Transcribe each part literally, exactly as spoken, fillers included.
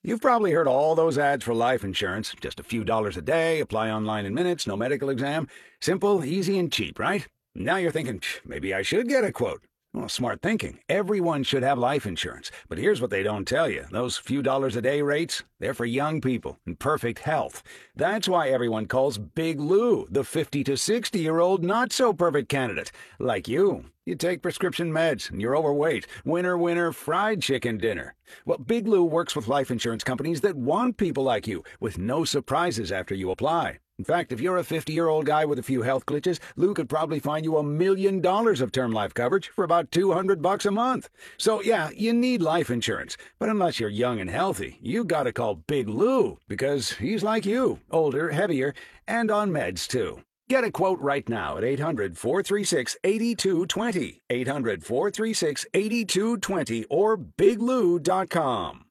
You've probably heard all those ads for life insurance. Just a few dollars a day, apply online in minutes, no medical exam. Simple, easy, and cheap, right? Now you're thinking, maybe I should get a quote. Well, smart thinking. Everyone should have life insurance. But here's what they don't tell you. Those few dollars a day rates, they're for young people in perfect health. That's why everyone calls Big Lou the fifty to sixty-year-old not-so-perfect candidate. Like you. You take prescription meds, and you're overweight. Winner, winner, fried chicken dinner. Well, Big Lou works with life insurance companies that want people like you, with no surprises after you apply. In fact, if you're a fifty-year-old guy with a few health glitches, Lou could probably find you a million dollars of term life coverage for about two hundred bucks a month. So, yeah, you need life insurance. But unless you're young and healthy, you gotta call Big Lou, because he's like you, older, heavier, and on meds, too. Get a quote right now at eight hundred, four three six, eight two two zero, eight hundred, four three six, eight two two zero, or big lou dot com.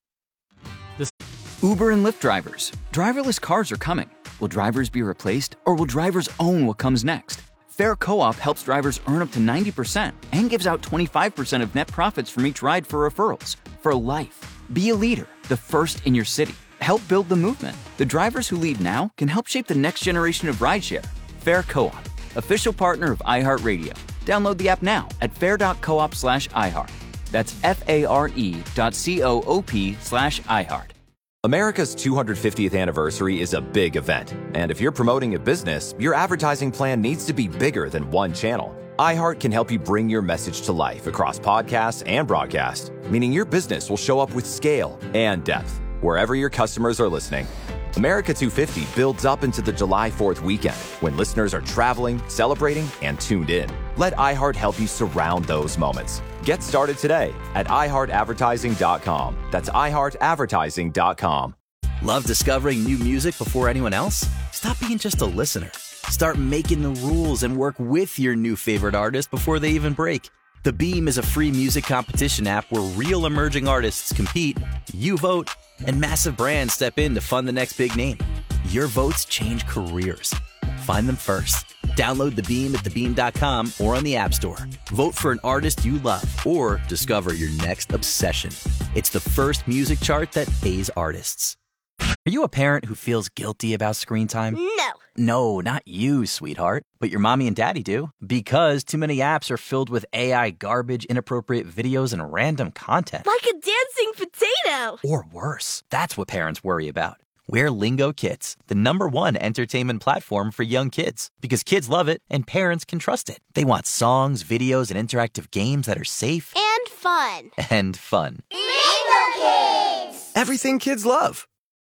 Uber and Lyft drivers. Driverless cars are coming. Will drivers be replaced, or will drivers own what comes next? Fair Co-op helps drivers earn up to ninety percent and gives out twenty-five percent of net profits from each ride for referrals. For life. Be a leader, the first in your city. Help build the movement. The drivers who lead now can help shape the next generation of rideshare. Fair Co-op, official partner of iHeartRadio. Download the app now at fair.coop slash iHeart. That's F-A-R-E dot C-O-O-P slash iHeart. America's two hundred fiftieth anniversary is a big event, and if you're promoting a business, your advertising plan needs to be bigger than one channel. iHeart can help you bring your message to life across podcasts and broadcast, meaning your business will show up with scale and depth wherever your customers are listening. America two fifty builds up into the July fourth weekend when listeners are traveling, celebrating, and tuned in. Let iHeart help you surround those moments. Get started today at i heart advertising dot com. That's i heart advertising dot com. Love discovering new music before anyone else? Stop being just a listener. Start making the rules and work with your new favorite artist before they even break. The Beam is a free music competition app where real emerging artists compete, you vote, and massive brands step in to fund the next big name. Your votes change careers. Find them first. Download The Beam at the beam dot com or on the App Store. Vote for an artist you love or discover your next obsession. It's the first music chart that pays artists. Are you a parent who feels guilty about screen time? No. No, not you, sweetheart. But your mommy and daddy do. Because too many apps are filled with A I garbage, inappropriate videos, and random content. Like a dancing potato. Or worse. That's what parents worry about. We're Lingo Kids, the number one entertainment platform for young kids. Because kids love it and parents can trust it. They want songs, videos, and interactive games that are safe. And fun. And fun. Lingo Kids! Everything kids love.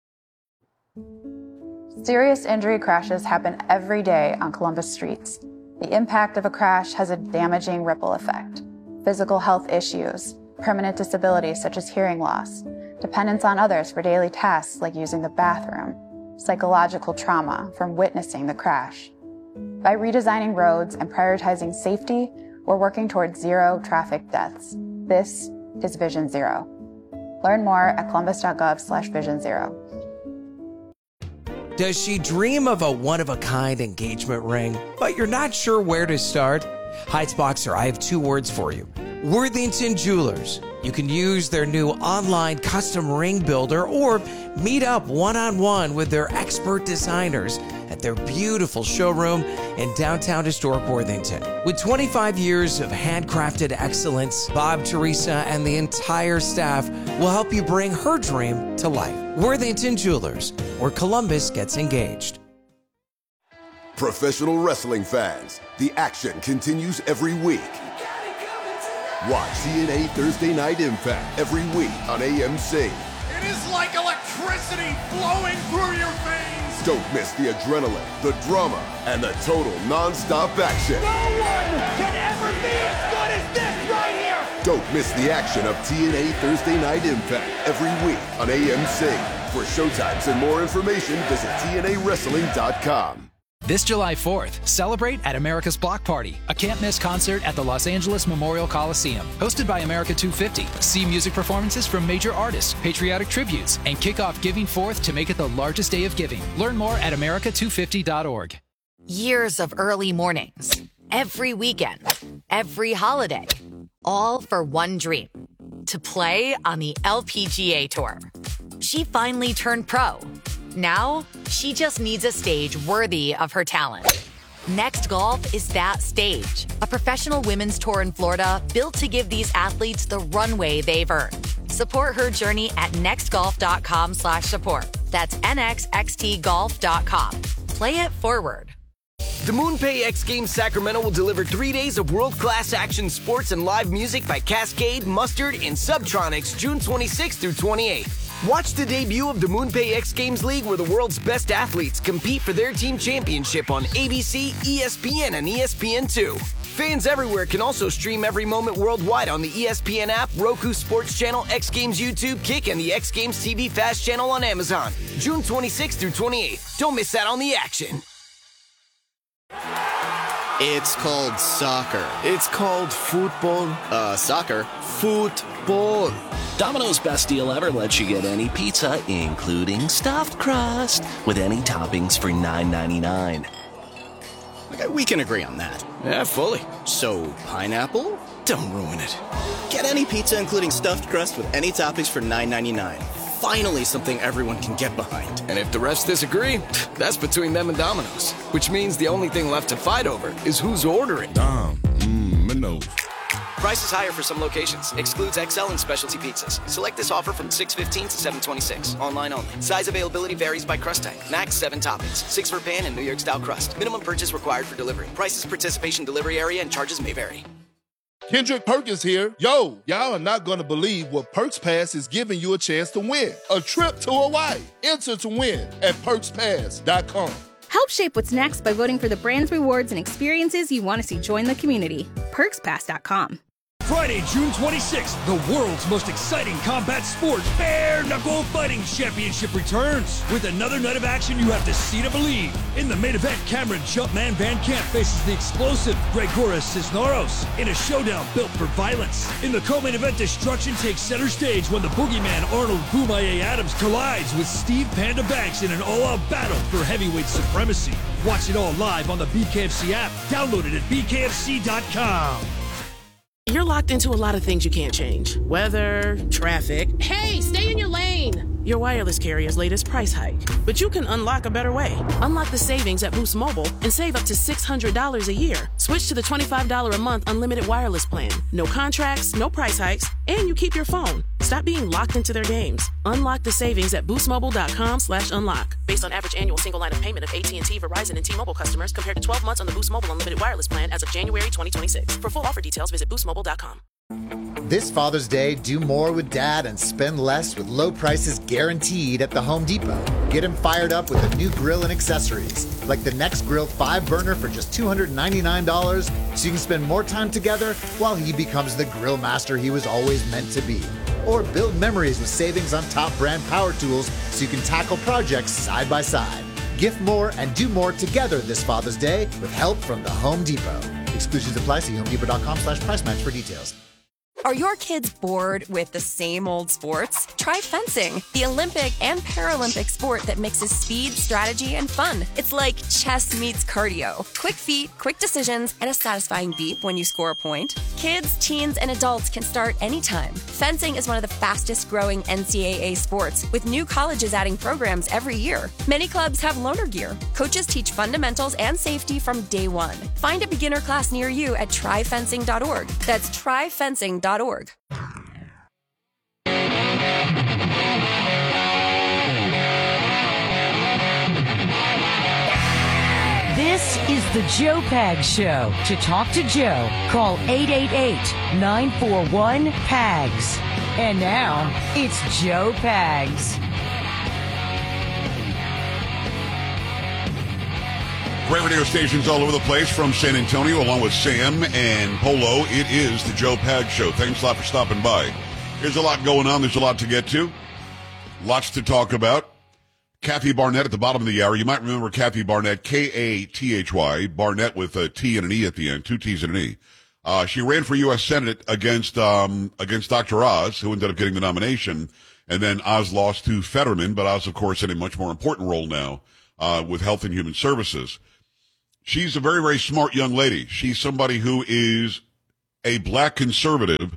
Serious injury crashes happen every day on Columbus streets. The impact of a crash has a damaging ripple effect. Physical health issues, permanent disabilities such as hearing loss, dependence on others for daily tasks like using the bathroom, psychological trauma from witnessing the crash. By redesigning roads and prioritizing safety, we're working towards zero traffic deaths. This is Vision Zero. Learn more at columbus.gov slash vision zero. Does she dream of a one-of-a-kind engagement ring, but you're not sure where to start? Heitzboxer, I have two words for you. Worthington Jewelers. You can use their new online custom ring builder or meet up one-on-one with their expert designers at their beautiful showroom in downtown historic Worthington. With twenty-five years of handcrafted excellence, Bob, Teresa, and the entire staff will help you bring her dream to life. Worthington Jewelers, where Columbus gets engaged. Professional wrestling fans, the action continues every week. Watch T N A Thursday Night Impact every week on A M C. It is like electricity flowing through your veins. Don't miss the adrenaline, the drama, and the total non-stop action. No one can ever be as good as this right here. Don't miss the action of T N A Thursday Night Impact every week on A M C. For showtimes and more information, visit T N A wrestling dot com. This July fourth, celebrate at America's Block Party, a can't-miss concert at the Los Angeles Memorial Coliseum. Hosted by America two fifty, see music performances from major artists, patriotic tributes, and kick off Giving Fourth to make it the largest day of giving. Learn more at america two fifty dot org. Years of early mornings, every weekend, every holiday, all for one dream, to play on the L P G A Tour. She finally turned pro. Now, she just needs a stage worthy of her talent. Next Golf is that stage. A professional women's tour in Florida built to give these athletes the runway they've earned. Support her journey at nextgolf.com slash support. That's N X X T golf dot com. Play it forward. The MoonPay X Games Sacramento will deliver three days of world-class action sports and live music by Cascade, Mustard, and Subtronics June twenty-sixth through twenty-eighth. Watch the debut of the MoonPay X Games League where the world's best athletes compete for their team championship on A B C, E S P N, and E S P N two. Fans everywhere can also stream every moment worldwide on the E S P N app, Roku Sports Channel, X Games YouTube, Kick, and the X Games T V Fast Channel on Amazon. June twenty-sixth through twenty-eighth. Don't miss out on the action. It's called soccer. It's called football. Uh, soccer. Football. Domino's Best Deal Ever lets you get any pizza, including stuffed crust, with any toppings for nine ninety-nine. Okay, we can agree on that. Yeah, fully. So, pineapple? Don't ruin it. Get any pizza, including stuffed crust, with any toppings for nine ninety-nine. Finally, something everyone can get behind. And if the rest disagree, that's between them and Domino's. Which means the only thing left to fight over is who's ordering. Dom, mmm, Minos. Price is higher for some locations. Excludes X L and specialty pizzas. Select this offer from six fifteen to seven twenty-six. Online only. Size availability varies by crust type. Max seven toppings. Six for pan and New York style crust. Minimum purchase required for delivery. Prices, participation, delivery area, and charges may vary. Kendrick Perkins here. Yo, y'all are not going to believe what Perks Pass is giving you a chance to win. A trip to Hawaii. Enter to win at perks pass dot com. Help shape what's next by voting for the brands, rewards, and experiences you want to see join the community. perks pass dot com. Friday, June twenty-sixth, the world's most exciting combat sport, Bare Knuckle Fighting Championship returns with another night of action you have to see to believe. In the main event, Cameron Jumpman Van Camp faces the explosive Gregoras Cisneros in a showdown built for violence. In the co-main event, destruction takes center stage when the boogeyman Arnold Boomaye Adams collides with Steve Panda Banks in an all-out battle for heavyweight supremacy. Watch it all live on the B K F C app. Download it at B K F C dot com. You're locked into a lot of things you can't change. Weather, traffic. Hey, stay in your lane! Your wireless carrier's latest price hike. But you can unlock a better way. Unlock the savings at Boost Mobile and save up to six hundred dollars a year. Switch to the twenty-five dollars a month unlimited wireless plan. No contracts, no price hikes, and you keep your phone. Stop being locked into their games. Unlock the savings at boostmobile.com slash unlock. Based on average annual single line of payment of A T and T, Verizon, and T-Mobile customers compared to twelve months on the Boost Mobile unlimited wireless plan as of January twenty twenty-six. For full offer details, visit boost mobile dot com. This Father's Day, do more with Dad and spend less with low prices guaranteed at the Home Depot. Get him fired up with a new grill and accessories, like the Next Grill five burner for just two hundred ninety-nine dollars, so you can spend more time together while he becomes the grill master he was always meant to be. Or build memories with savings on top brand power tools so you can tackle projects side by side. Gift more and do more together this Father's Day with help from the Home Depot. Exclusions apply. See homedepot.com slash price match for details. Are your kids bored with the same old sports? Try fencing, the Olympic and Paralympic sport that mixes speed, strategy, and fun. It's like chess meets cardio. Quick feet, quick decisions, and a satisfying beep when you score a point. Kids, teens, and adults can start anytime. Fencing is one of the fastest growing N C double A sports, with new colleges adding programs every year. Many clubs have loaner gear. Coaches teach fundamentals and safety from day one. Find a beginner class near you at try fencing dot org. That's try fencing dot org. This is the Joe Pags Show. To talk to Joe, call eight eight eight, nine four one, P A G S. And now, it's Joe Pags. Great radio stations all over the place from San Antonio, along with Sam and Polo. It is the Joe Pags Show. Thanks a lot for stopping by. There's a lot going on. There's a lot to get to. Lots to talk about. Kathy Barnett at the bottom of the hour. You might remember Kathy Barnett, K A T H Y, Barnett with a T and an E at the end, two T's and an E. Uh, she ran for U S Senate against um, against Doctor Oz, who ended up getting the nomination. And then Oz lost to Fetterman, but Oz, of course, in a much more important role now uh, with Health and Human Services. She's a very, very smart young lady. She's somebody who is a black conservative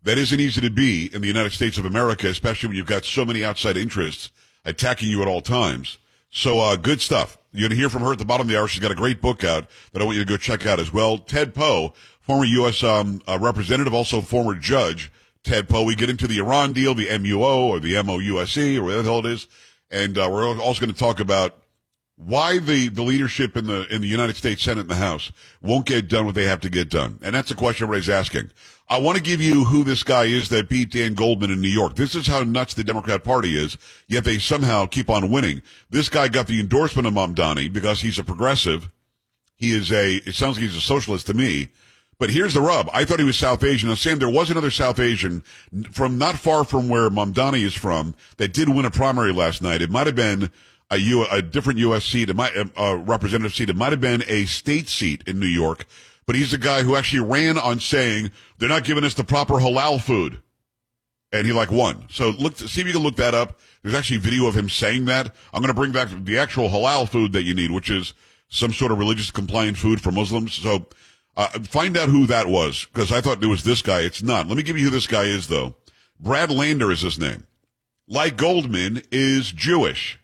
That isn't easy to be in the United States of America, especially when you've got so many outside interests attacking you at all times. So, uh, good stuff. You're going to hear from her at the bottom of the hour. She's got a great book out that I want you to go check out as well. Ted Poe, former U S Um, uh, representative, also former judge. Ted Poe. We get into the Iran deal, the M U O or the M O U S E or whatever the hell it is. And, uh, we're also going to talk about why the, the leadership in the, in the United States Senate and the House won't get done what they have to get done. And that's the question everybody's asking. I want to give you who this guy is that beat Dan Goldman in New York. This is how nuts the Democrat Party is, yet they somehow keep on winning. This guy got the endorsement of Mamdani because he's a progressive. He is a, it sounds like he's a socialist to me. But here's the rub. I thought he was South Asian. Now, Sam, there was another South Asian from not far from where Mamdani is from that did win a primary last night. It might have been a, U, a different U S seat, it might, a representative seat. It might have been a state seat in New York. But he's the guy who actually ran on saying they're not giving us the proper halal food. And he like won. So look, see if you can look that up. There's actually video of him saying that. I'm going to bring back the actual halal food that you need, which is some sort of religious compliant food for Muslims. So, uh, find out who that was, because I thought it was this guy. It's not. Let me give you who this guy is, though. Brad Lander is his name. Like Goldman, is Jewish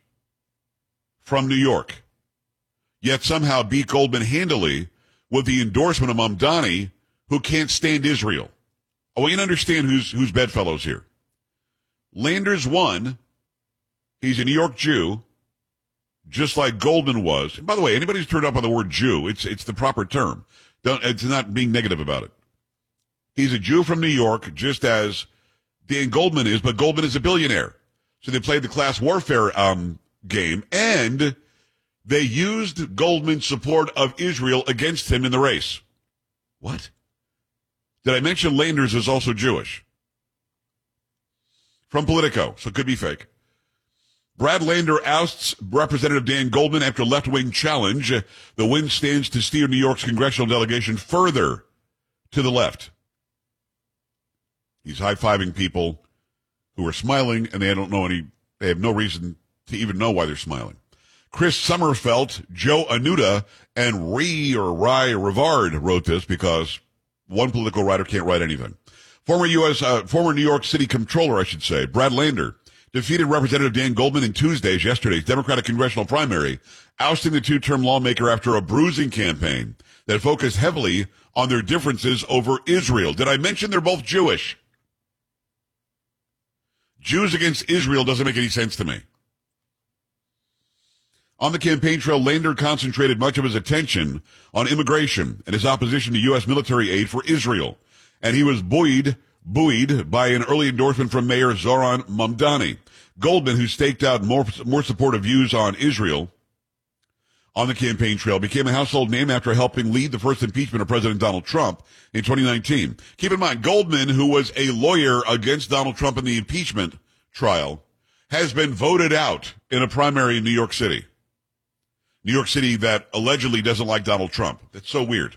from New York. Yet somehow beat Goldman handily with the endorsement of Mamdani, who can't stand Israel. I want you to understand who's, who's bedfellows here. Landers won. He's a New York Jew, just like Goldman was. And by the way, anybody who's turned up on the word Jew, it's, it's the proper term. Don't, it's not being negative about it. He's a Jew from New York, just as Dan Goldman is, but Goldman is a billionaire. So they played the class warfare, um, game, and they used Goldman's support of Israel against him in the race. What? Did I mention Landers is also Jewish? From Politico, so it could be fake. Brad Lander ousts Representative Dan Goldman after left-wing challenge. The win stands to steer New York's congressional delegation further to the left. He's high-fiving people who are smiling, and they don't know any, they have no reason to even know why they're smiling. Chris Sommerfeld, Joe Anuta, and Ree or Rye Rivard wrote this because one political writer can't write anything. Former U S, uh, former New York City Comptroller, I should say, Brad Lander, defeated Representative Dan Goldman in Tuesday's, yesterday's Democratic congressional primary, ousting the two-term lawmaker after a bruising campaign that focused heavily on their differences over Israel. Did I mention they're both Jewish? Jews against Israel doesn't make any sense to me. On the campaign trail, Lander concentrated much of his attention on immigration and his opposition to U S military aid for Israel. And he was buoyed, buoyed by an early endorsement from Mayor Zoran Mamdani. Goldman, who staked out more, more supportive views on Israel on the campaign trail, became a household name after helping lead the first impeachment of President Donald Trump in twenty nineteen. Keep in mind, Goldman, who was a lawyer against Donald Trump in the impeachment trial, has been voted out in a primary in New York City. New York City that allegedly doesn't like Donald Trump. That's so weird.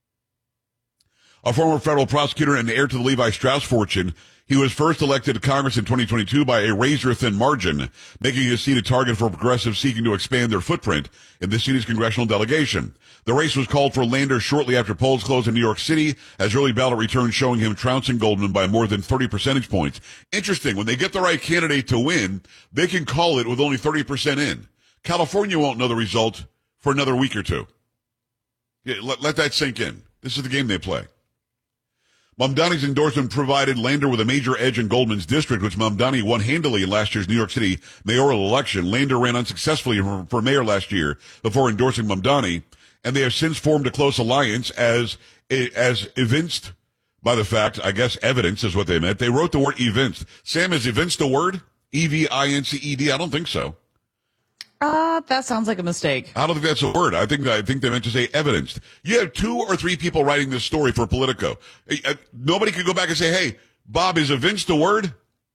A former federal prosecutor and heir to the Levi Strauss fortune, he was first elected to Congress in twenty twenty-two by a razor-thin margin, making his seat a target for progressives seeking to expand their footprint in the city's congressional delegation. The race was called for Lander shortly after polls closed in New York City, as early ballot returns showing him trouncing Goldman by more than thirty percentage points. Interesting, when they get the right candidate to win, they can call it with only thirty percent in. California won't know the result for another week or two. Yeah, let, let that sink in. This is the game they play. Mamdani's endorsement provided Lander with a major edge in Goldman's district, which Mamdani won handily in last year's New York City mayoral election. Lander ran unsuccessfully for, for mayor last year before endorsing Mamdani, and they have since formed a close alliance as, as evinced by the fact, I guess evidence is what they meant. They wrote the word evinced. Sam, is evinced a word? E V I N C E D? I don't think so. Uh, that sounds like a mistake. I don't think that's a word. I think I think they meant to say evidenced. You have two or three people writing this story for Politico. Nobody could go back and say, hey, Bob, is evinced a word?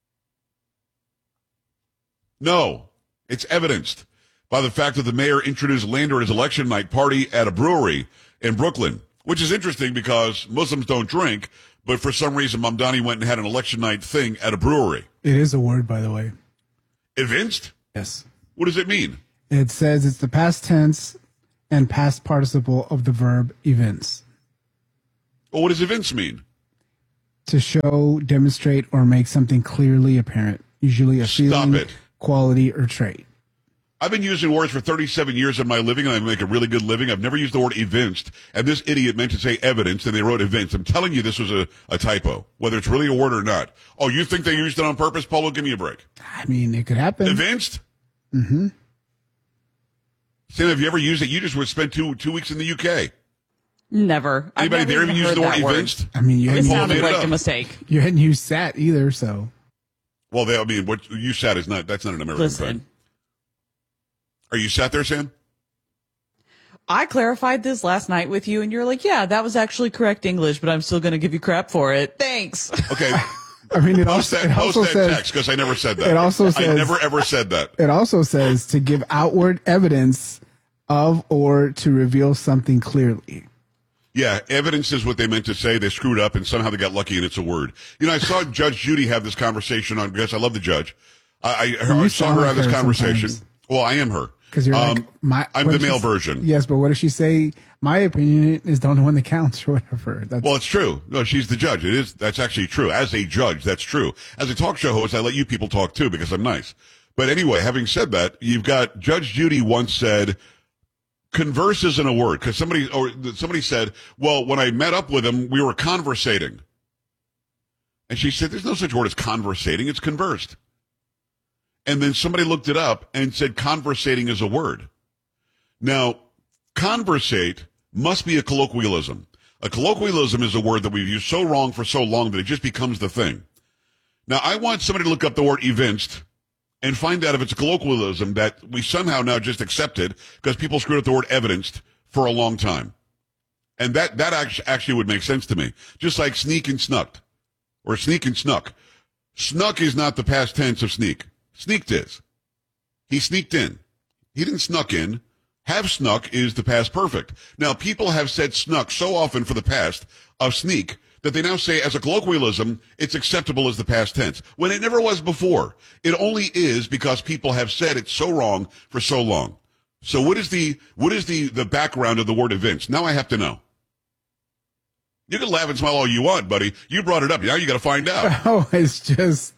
No, it's evidenced by the fact that the mayor introduced Lander at his election night party at a brewery in Brooklyn, which is interesting because Muslims don't drink, but for some reason Mamdani went and had an election night thing at a brewery. It is a word, by the way. Evinced? Yes. What does it mean? It says it's the past tense and past participle of the verb evince. Well, what does evince mean? to show, demonstrate, or make something clearly apparent, usually a feeling, it. quality, or trait. I've been using words for thirty-seven years of my living, and I make a really good living. I've never used the word evinced, and this idiot meant to say evidence, and they wrote evinced. I'm telling you, this was a, a typo, whether it's really a word or not. Oh, you think they used it on purpose, Polo? Give me a break. I mean, it could happen. Evinced? Mm-hmm. Sam, have you ever used it? You just spent two two weeks in the U K. Never. Anybody I've never there even even use the heard word that word. evinced? I mean, you It hadn't, sounded made it like a up. mistake. you hadn't used sat either, so. Well, they, I mean, what you sat is not, that's not an American Listen. thing. Are you sat there, Sam? I clarified this last night with you, and you're like, yeah, that was actually correct English, but I'm still going to give you crap for it. Thanks. Okay. I mean, it Post also, that, it post also that says, text, because I never said that. It also I says- never ever said that. it also says to give outward evidence of or to reveal something clearly. Yeah, evidence is what they meant to say. They screwed up, and somehow they got lucky, and it's a word. You know, I saw Judge Judy have this conversation on, because I love the judge. I, I, I You saw sound her like have this her conversation. sometimes. Well, I am her. Because you're Um, like, my, I'm what the did she male s- version. Yes, but what does she say? My opinion is the only one that counts or whatever. That's, Well, it's true. No, she's the judge. It is. That's actually true. As a judge, that's true. As a talk show host, I let you people talk too because I'm nice. But anyway, having said that, you've got Judge Judy once said, converse isn't a word, because somebody or somebody said, well, when I met up with him, we were conversating. And she said, there's no such word as conversating. It's conversed. And then somebody looked it up and said conversating is a word. Now, conversate must be a colloquialism. A colloquialism is a word that we've used so wrong for so long that it just becomes the thing. Now, I want somebody to look up the word evinced and find out if it's a colloquialism that we somehow now just accepted because people screwed up the word evidenced for a long time. And that, that actually, actually would make sense to me. Just like sneak and snucked, or sneak and snuck. Snuck is not the past tense of sneak. Sneaked is. He sneaked in. He didn't snuck in. Have snuck is the past perfect. Now, people have said snuck so often for the past of sneak that they now say as a colloquialism, it's acceptable as the past tense, when it never was before. It only is because people have said it so wrong for so long. So what is the, what is the, the background of the word events? Now I have to know. You can laugh and smile all you want, buddy. You brought it up. Now you got to find out. oh, it's just,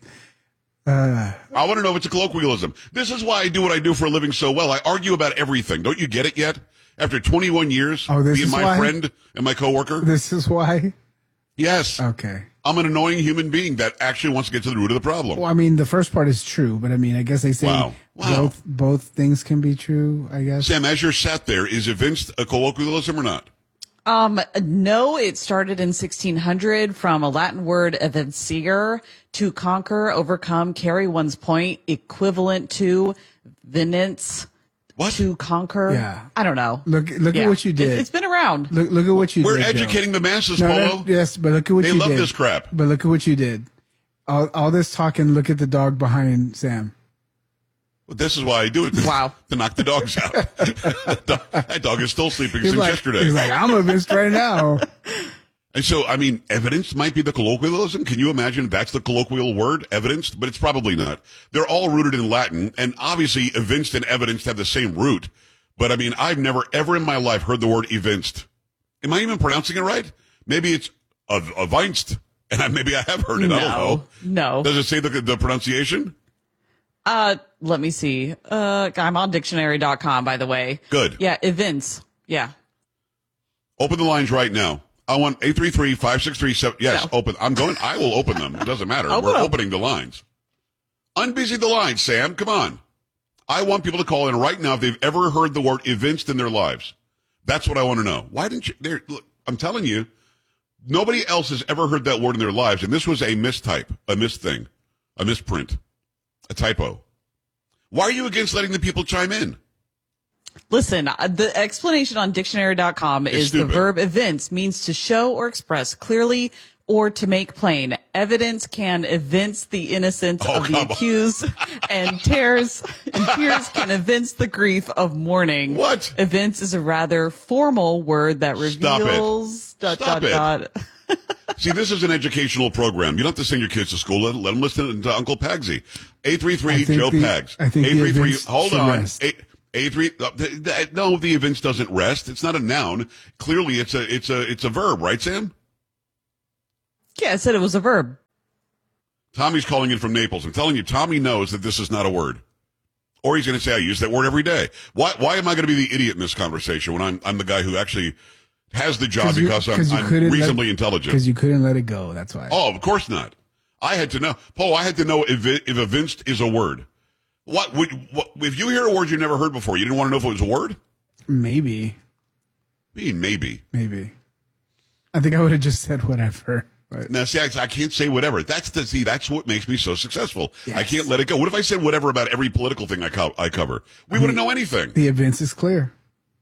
uh, I want to know if it's a colloquialism. This is why I do what I do for a living so well. I argue about everything. Don't you get it yet? After twenty-one years Oh, this being is my why? friend and my coworker? this is why. Yes. Okay. I'm an annoying human being that actually wants to get to the root of the problem. Well, I mean, the first part is true, but I mean, I guess they say Wow. Wow. both both things can be true, I guess. Sam, as you're sat there, is evinced a colloquialism or not? Um, no, it started in sixteen hundred from a Latin word evincere, to conquer, overcome, carry one's point, equivalent to venence, what? to conquer. Yeah. I don't know. Look, look Yeah. at what you did. It, it's been around. Look, look at what you We're did. Joe. educating the masses, No, Polo. no, yes, but look at what They you love did. this crap. But look at what you did. All, all this talking. Look at the dog behind Sam. Well, this is why I do it. To, Wow. To knock the dogs out. that, dog, that dog is still sleeping He's since like, yesterday. he's like, I'm evinced right now. And so, I mean, evidence might be the colloquialism. Can you imagine that's the colloquial word, evidenced? But it's probably not. They're all rooted in Latin, and obviously evinced and evidenced have the same root. But I mean, I've never ever in my life heard the word evinced. Am I even pronouncing it right? Maybe it's ev- evinced, and I, maybe I have heard it. I don't know. No. Does it say the, the pronunciation? Uh, let me see. Uh, I'm on dictionary dot com, by the way. Good. Yeah, events. Yeah. Open the lines right now. I want eight three three, five six three, seven. Yes, No. open. I'm going. I will open them. It doesn't matter. Open We're them. opening the lines. Unbusy the lines, Sam. Come on. I want people to call in right now if they've ever heard the word evinced in their lives. That's what I want to know. Why didn't you? There, look, I'm telling you, nobody else has ever heard that word in their lives, and this was a mistype, a misthing, a misprint, a typo. Why are you against letting the people chime in? Listen, uh, the explanation on dictionary dot com It's is stupid. the verb evince means to show or express clearly or to make plain. Evidence can evince the innocence Oh, of the come on. accused, and tears and tears can evince the grief of mourning. What? Evince is a rather formal word that Stop it. reveals dot Stop dot it. dot. See, this is an educational program. You don't have to send your kids to school. Let, let them listen to Uncle Pagsy. eight three three, I think Joe the- Pags. I think the eight three three, events hold should on. rest. Eight, eight three, uh, th- th- no, the events doesn't rest. It's not a noun. Clearly, it's a, it's a, it's a verb, right, Sam? Yeah, I said it was a verb. Tommy's calling in from Naples. I'm telling you, Tommy knows that this is not a word. Or he's going to say, I use that word every day. Why Why am I going to be the idiot in this conversation when I'm I'm the guy who actually has the job you, because I'm, I'm reasonably let, intelligent? Because you couldn't let it go. That's why. Oh, of course not. I had to know. Paul, I had to know if, it, if evinced is a word. What, would, what If you hear a word you never heard before, you didn't want to know if it was a word? Maybe. Maybe. Maybe. I think I would have just said whatever. But. Now, see, I, I can't say whatever. That's the see. That's what makes me so successful. Yes. I can't let it go. What if I said whatever about every political thing I, co- I cover? We wouldn't know anything. The evidence is clear.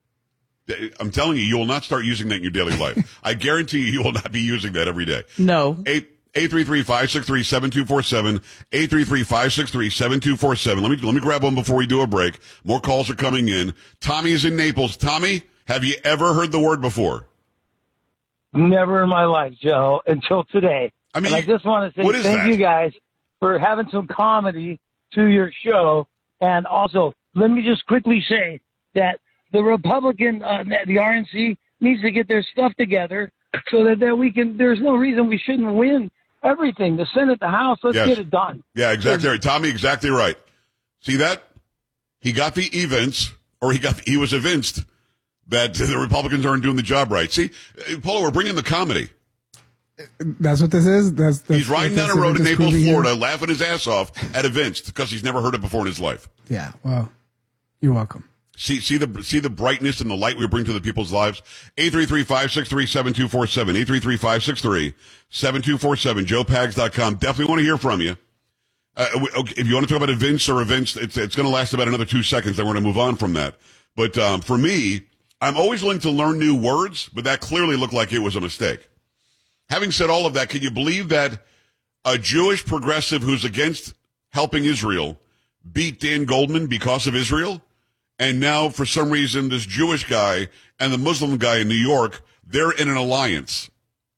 I'm telling you, you will not start using that in your daily life. I guarantee you, you will not be using that every day. No. Eight eight three three five six three seven two four seven. Eight three three five six three seven two four seven. Let me let me grab one before we do a break. More calls are coming in. Tommy is in Naples. Tommy, have you ever heard the word before? Never in my life, Joe, until today. I mean, and I just want to say thank that? you guys for having some comedy to your show. And also, let me just quickly say that the Republican, uh, the R N C, needs to get their stuff together so that, that we can, there's no reason we shouldn't win everything. The Senate, the House, let's Yes. get it done. Yeah, exactly right. Tommy, exactly right. See that? He got the events, or he got he was evinced that the Republicans aren't doing the job right. See, Paulo, we're bringing the comedy. That's what this is? That's, that's He's riding down that's a road in that's Naples, proving Florida, here? laughing his ass off at events because he's never heard it before in his life. Yeah, well, you're welcome. See, see the see the brightness and the light we bring to the people's lives. eight three three five six three seven two four seven. eight three three five six three seven two four seven. joe pags dot com. Definitely want to hear from you. Uh, okay, if you want to talk about events or events, it's it's going to last about another two seconds. Then we're going to move on from that. But um, for me, I'm always willing to learn new words, but that clearly looked like it was a mistake. Having said all of that, can you believe that a Jewish progressive who's against helping Israel beat Dan Goldman because of Israel? And now, for some reason, this Jewish guy and the Muslim guy in New York, they're in an alliance.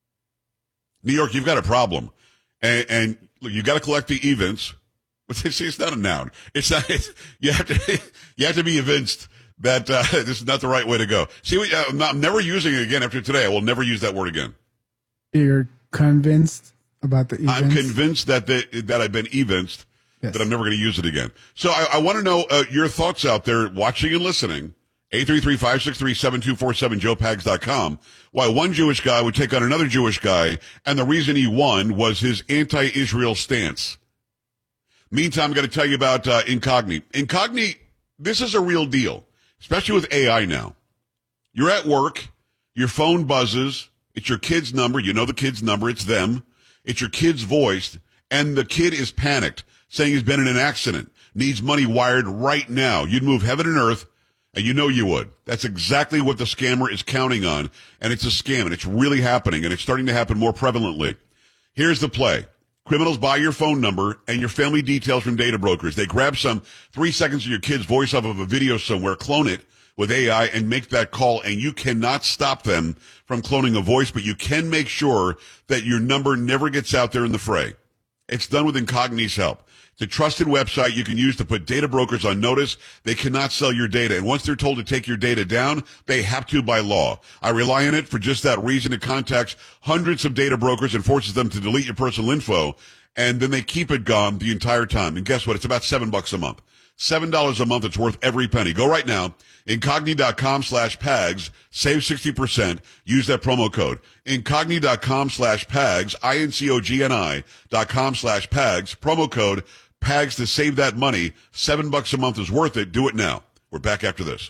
New York, you've got a problem. And, and look, you've got to collect the events. But see, it's not a noun. It's not, it's, you have to, you have to be evinced that uh, this is not the right way to go. See, we, uh, I'm, not, I'm never using it again after today. I will never use that word again. You're convinced about the events? I'm convinced that the, that I've been evinced, yes. that I'm never going to use it again. So I, I want to know uh, your thoughts out there, watching and listening. eight three three five six three seven two four seven, joe pags dot com. Why one Jewish guy would take on another Jewish guy, and the reason he won was his anti-Israel stance. Meantime, I'm going to tell you about uh, Incogni. Incogni, this is a real deal, especially with A I now. You're at work, your phone buzzes, it's your kid's number, you know the kid's number, it's them, it's your kid's voice, and the kid is panicked, saying he's been in an accident, needs money wired right now. You'd move heaven and earth, and you know you would. That's exactly what the scammer is counting on, and it's a scam, and it's really happening, and it's starting to happen more prevalently. Here's the play. Criminals buy your phone number and your family details from data brokers. They grab some three seconds of your kid's voice off of a video somewhere, clone it with A I, and make that call, and you cannot stop them from cloning a voice, but you can make sure that your number never gets out there in the fray. It's done with Incogni's help. It's a trusted website you can use to put data brokers on notice. They cannot sell your data, and once they're told to take your data down, they have to by law. I rely on it for just that reason. It contacts hundreds of data brokers and forces them to delete your personal info, and then they keep it gone the entire time. And guess what? It's about seven bucks a month. Seven dollars a month. It's worth every penny. Go right now. Incogni.com slash PAGS. Save sixty percent. Use that promo code. Incogni.com slash PAGS. I-N-C-O-G-N-I dot com slash PAGS. Promo code PAGS to save that money. Seven bucks a month is worth it. Do it now. We're back after this.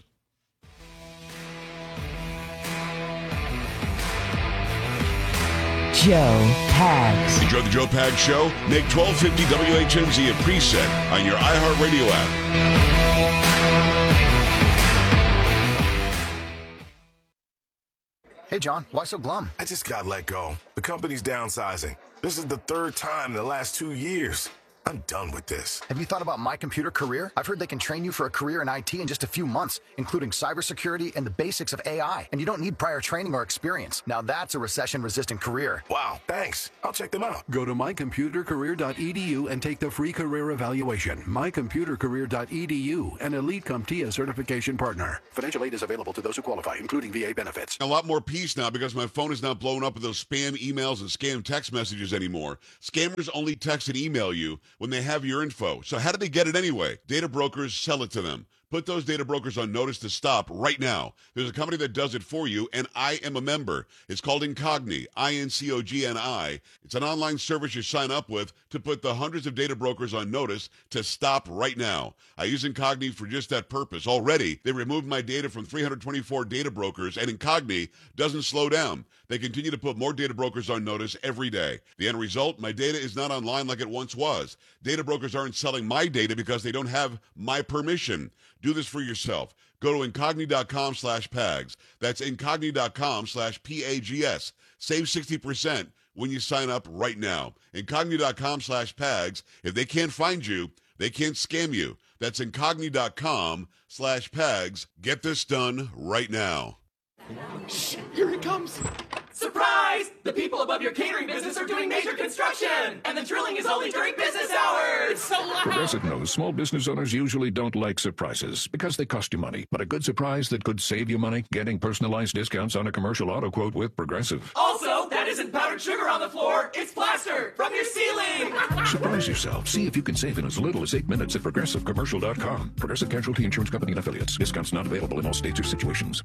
Joe Pags. Enjoy the Joe Pags Show? Make twelve fifty W H M Z a preset on your iHeartRadio app. Hey, John, why so glum? I just got let go. The company's downsizing. This is the third time in the last two years. I'm done with this. Have you thought about My Computer Career? I've heard they can train you for a career in I T in just a few months, including cybersecurity and the basics of A I. And you don't need prior training or experience. Now that's a recession-resistant career. Wow, thanks. I'll check them out. Go to my computer career dot e d u and take the free career evaluation. my computer career dot e d u, an Elite CompTIA certification partner. Financial aid is available to those who qualify, including V A benefits. A lot more peace now because my phone is not blowing up with those spam emails and scam text messages anymore. Scammers only text and email you when they have your info. So how do they get it anyway? Data brokers sell it to them. Put those data brokers on notice to stop right now. There's a company that does it for you, and I am a member. It's called Incogni, I N C O G N I. It's an online service you sign up with to put the hundreds of data brokers on notice to stop right now. I use Incogni for just that purpose. Already, they removed my data from three hundred twenty-four data brokers, and Incogni doesn't slow down. They continue to put more data brokers on notice every day. The end result, my data is not online like it once was. Data brokers aren't selling my data because they don't have my permission. Do this for yourself. Go to incogni.com slash PAGS. That's incogni.com slash P A G S. Save sixty percent when you sign up right now. Incogni.com slash PAGS. If they can't find you, they can't scam you. That's incogni.com slash PAGS. Get this done right now. Shh, here he comes. Surprise! The people above your catering business are doing major construction, and the drilling is only during business hours. So loud. Progressive knows small business owners usually don't like surprises because they cost you money. But a good surprise that could save you money, getting personalized discounts on a commercial auto quote with Progressive. Also, that isn't powdered sugar on the floor. It's plaster from your ceiling. Surprise yourself. See if you can save in as little as eight minutes at progressive commercial dot com. Progressive Casualty Insurance Company and Affiliates. Discounts not available in all states or situations.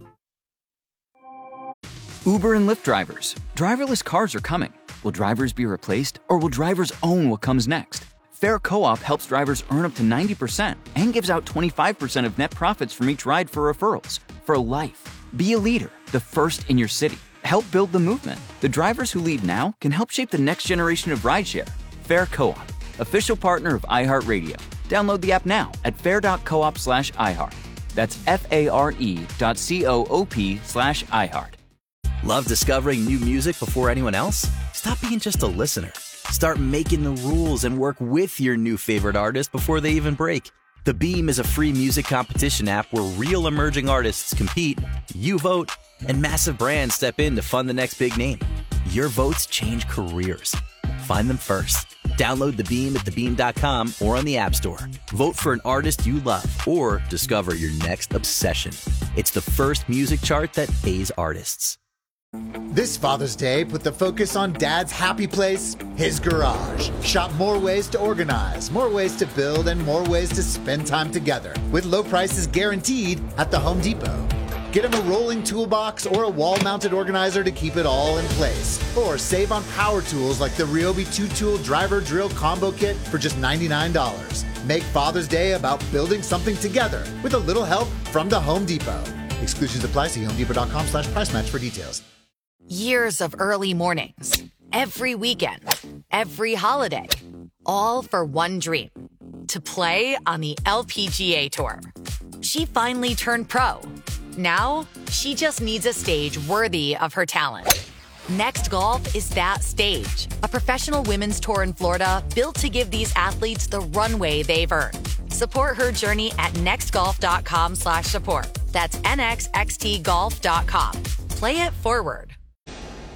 Uber and Lyft drivers. Driverless cars are coming. Will drivers be replaced, or will drivers own what comes next? Fair Co-op helps drivers earn up to ninety percent and gives out twenty-five percent of net profits from each ride for referrals. For life. Be a leader, the first in your city. Help build the movement. The drivers who lead now can help shape the next generation of rideshare. Fair Co-op, official partner of iHeartRadio. Download the app now at fair.coop slash iHeart. That's F-A-R-E dot C-O-O-P slash iHeart. Love discovering new music before anyone else? Stop being just a listener. Start making the rules and work with your new favorite artist before they even break. The Beam is a free music competition app where real emerging artists compete, you vote, and massive brands step in to fund the next big name. Your votes change careers. Find them first. Download The Beam at the beam dot com or on the App Store. Vote for an artist you love or discover your next obsession. It's the first music chart that pays artists. This Father's Day, put the focus on Dad's happy place, his garage. Shop more ways to organize, more ways to build, and more ways to spend time together. With low prices guaranteed at the Home Depot. Get him a rolling toolbox or a wall-mounted organizer to keep it all in place. Or save on power tools like the Ryobi two-tool driver drill combo kit for just ninety-nine dollars. Make Father's Day about building something together with a little help from the Home Depot. Exclusions apply. See homedepot.com slash price match for details. Years of early mornings, every weekend, every holiday, all for one dream, to play on the L P G A Tour. She finally turned pro. Now, she just needs a stage worthy of her talent. Next Golf is that stage, a professional women's tour in Florida built to give these athletes the runway they've earned. Support her journey at nextgolf.com slash support. That's N X X T golf dot com. Play it forward.